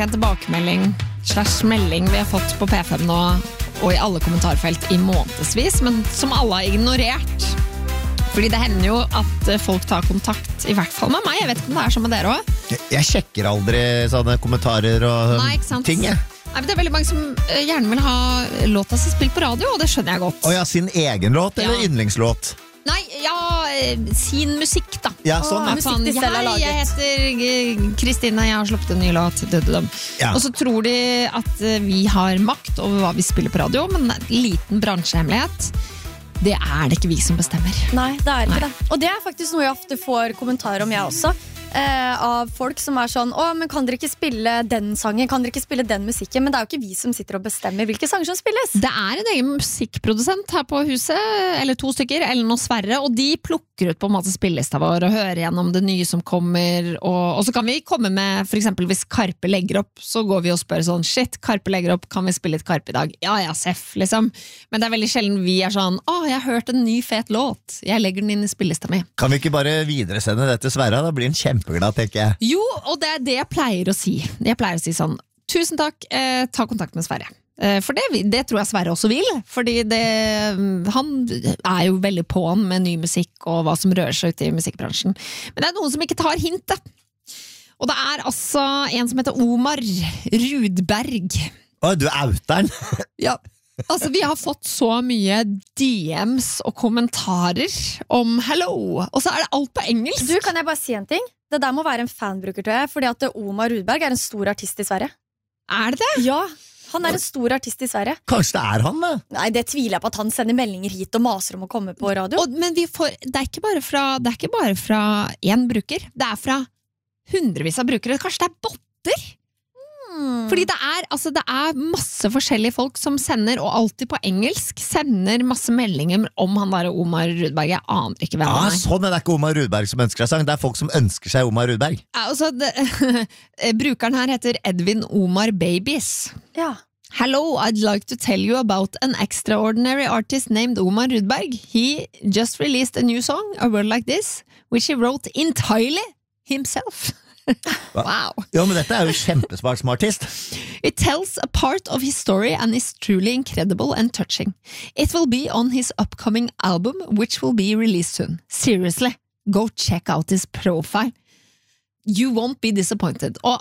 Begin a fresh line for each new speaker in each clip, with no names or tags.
En tilbakemelding /melding vi har fått på P5 nå, og i alle kommentarfelt i månedsvis, men som alle har ignorert. Fordi det hender jo at folk tar kontakt, i hvert fall med meg. Jeg vet ikke om det sånn med dere også.
Jeg sjekker aldri sånne kommentarer og ting, jeg.
Nei, men det veldig mange som gjerne vil ha låta si spilt på radio, og det skjønner jeg godt.
Sin egen låt eller yndlingslåt?
Nei, sin musikk da.
Ja, sånn.
Sånn, jeg heter Kristine, jeg har sluppet en ny låt. Og så tror de at vi har makt over hva vi spiller på radio, men en liten bransjehemmelighet, det det ikke vi som bestemmer.
Nei, det ikke det. Og det faktisk noe jeg ofte får kommentarer om jeg også. Av folk som sånn, men kan dere ikke spille den sangen, kan dere ikke spille den musikken, men det jo ikke vi som sitter og bestemmer hvilke sanger som spilles.
Det en egen musikkprodusent her på huset, eller 2 stykker, Ellen og Sverre, og de plukker ut på en måte spillelista vår og hører gjennom det nye som kommer, og så kan vi komme med, for eksempel hvis Karpe legger opp, så går vi og spør sånn, shit, Karpe legger opp, kan vi spille et Karpe i dag? Ja, seff, liksom. Men det veldig sjelden vi sånn, jeg har hørt en ny fet låt, jeg legger den inn i spillelista mi.
Kan vi ikke bare videresende det til Sverre? Da blir den kjempeglad, tenker jeg.
Jo, og det jeg pleier å si. Jeg pleier å si sånn, tusen takk, ta kontakt med Sverre. For det tror jeg Sverre også vil, fordi han jo veldig på'n med ny musikk og hva som rører seg ute i musikkbransjen. Men det noen som ikke tar hintet. Og det altså en som heter Omar Rudberg.
Du outer den?
Ja. Altså, vi har fått så mye DMs og kommentarer om hello, og så det alt på engelsk.
Du, kan jeg bare si en ting? Det der må være en fanbruker, tror jeg, fordi at Omar Rudberg en stor artist i Sverige.
Det det?
Ja, han en stor artist i Sverige.
Kanskje det han, da?
Nei, det tviler jeg på at han sender meldinger hit og maser om å komme på radio.
Men det ikke bare fra en bruker, det fra hundrevis av brukere. Kanskje det botter? Fordi det masse forskjellige folk som sender, og alltid på engelsk, sender masse meldinger om han der Omar Rudberg. Jeg aner ikke hvem han
Sånn, det ikke Omar Rudberg som ønsker seg sang, det folk som ønsker seg Omar Rudberg.
Brukeren her heter Edvin Omar Babies.
Ja.
Hello, I'd like to tell you about an extraordinary artist named Omar Rudberg. He just released a new song, A World Like This, which he wrote entirely himself. Wow.
Ja, men dette jo kjempesmart som artist.
It tells a part of his story and is truly incredible and touching. It will be on his upcoming album, which will be released soon. Seriously, go check out his profile. You won't be disappointed. Og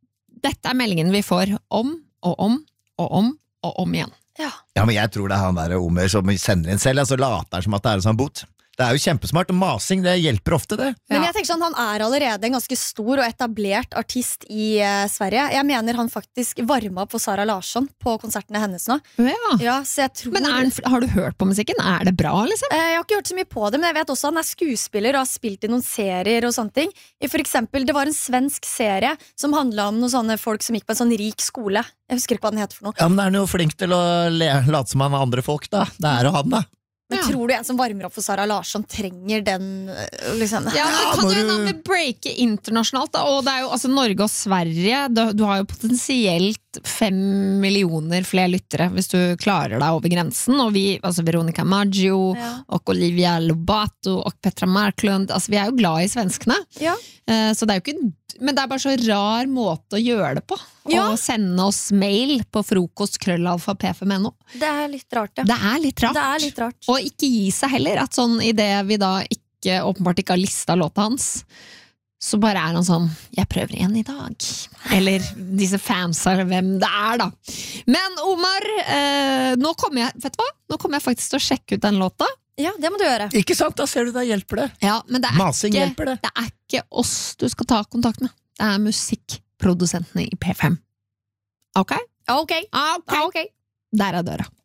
dette meldingen vi får om og om og om og om igjen.
Ja,
men jeg tror det han der Omer som sender inn selv, altså later som at det en sånn bot. Det jo kjempesmart, og masing, det hjelper ofte det.
Men jeg tenker sånn, han allerede en ganske stor og etablert artist i Sverige. Jeg mener han faktisk varmet opp for Sara Larsson på konsertene hennes nå. Ja, så jeg tror...
Men har du hørt på musikken? Det bra, liksom?
Jeg har ikke hørt så mye på det, men jeg vet også han skuespiller og har spilt i noen serier og sånne ting. For eksempel, det var en svensk serie som handlet om noen sånne folk som gikk på en sånn rik skole. Jeg husker ikke hva den heter for noe.
Ja, men han jo flink til å late som han andre folk, da. Det jo han, da.
Men tror du en som varmer opp for Sara Larsson trenger den liksom?
Ja, det kan jo hende vi breake internasjonalt da. Og det jo altså Norge og Sverige. Du har jo potensielt 5 millioner flere lyttere hvis du klarer deg over grensen. Og vi, altså Veronica Maggio og Olivia Lobato og Petra Marklund, altså vi jo glad i svenskene. Så det jo ikke, men det bare så rar måte å gjøre det på. Og sende oss mail på frokost@p5.no.
Det litt rart, ja.
Det litt rart.
Det litt rart.
Og ikke gi seg heller, at sånn i det vi da åpenbart ikke har listet låta hans, så bare han sånn, jeg prøver en i dag. Eller disse fansa, hvem det da. Men Omar, nå kommer jeg faktisk til å sjekke ut den låta.
Ja, det må du gjøre.
Ikke sant, da ser du, da hjelper det.
Ja, men det
masing hjelper det.
Det ikke oss du skal ta kontakt med. Det musikkprodusentene i P5. Ok?
Ok.
Der døra.